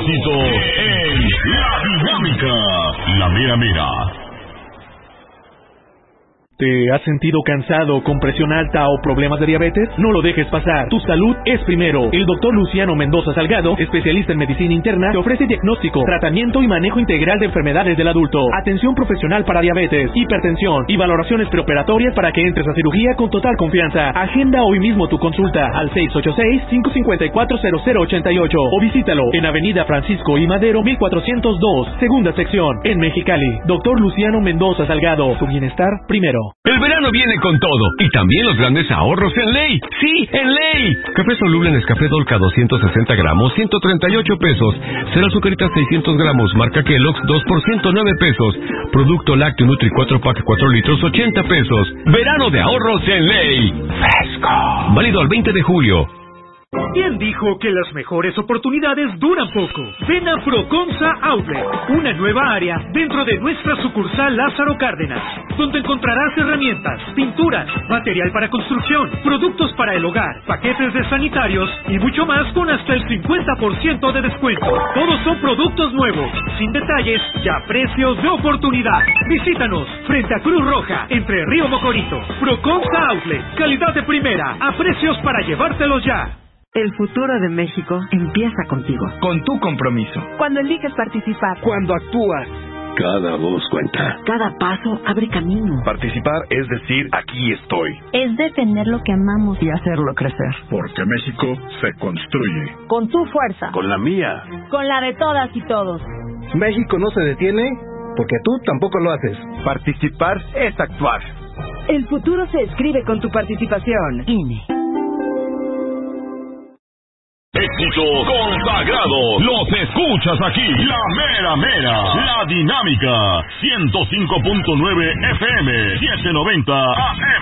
éxito en La Dinámica. La mera mera. ¿Te has sentido cansado, con presión alta o problemas de diabetes? No lo dejes pasar. Tu salud es primero. El Dr. Luciano Mendoza Salgado, especialista en medicina interna, te ofrece diagnóstico, tratamiento y manejo integral de enfermedades del adulto, atención profesional para diabetes, hipertensión y valoraciones preoperatorias para que entres a cirugía con total confianza. Agenda hoy mismo tu consulta al 686-554-0088 o visítalo en Avenida Francisco I. Madero, 1402, segunda sección, en Mexicali. Dr. Luciano Mendoza Salgado, tu bienestar primero. El verano viene con todo, y también los grandes ahorros en Ley. ¡Sí, en Ley! Café soluble Nescafé Dolca 260 gramos, 138 pesos. Cereal Zucaritas 600 gramos, marca Kellogg's, 2 por 109 pesos. Producto lácteo Nutri 4 pack 4 litros, 80 pesos. Verano de ahorros en Ley. ¡Fresco! Válido al 20 de julio. ¿Quién dijo que las mejores oportunidades duran poco? Ven a Proconsa Outlet, una nueva área dentro de nuestra sucursal Lázaro Cárdenas, donde encontrarás herramientas, pinturas, material para construcción, productos para el hogar, paquetes de sanitarios y mucho más con hasta el 50% de descuento. Todos son productos nuevos, sin detalles y a precios de oportunidad. Visítanos frente a Cruz Roja, entre Río Mocorito. Proconsa Outlet, calidad de primera, a precios para llevártelos ya. El futuro de México empieza contigo. Con tu compromiso. Cuando eliges participar. Cuando actúas. Cada voz cuenta. Cada paso abre camino. Participar es decir, aquí estoy. Es defender lo que amamos y hacerlo crecer. Porque México se construye. Con tu fuerza. Con la mía. Con la de todas y todos. México no se detiene porque tú tampoco lo haces. Participar es actuar. El futuro se escribe con tu participación. INE. Éxito consagrado. Los escuchas aquí. La mera mera. La Dinámica. 105.9 FM. 790 AM.